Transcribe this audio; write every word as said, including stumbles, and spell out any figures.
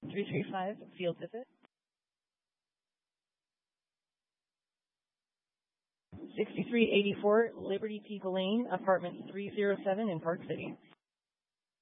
three three five, field visit. sixty-three eighty-four Liberty People Lane, apartment three oh seven in Park City.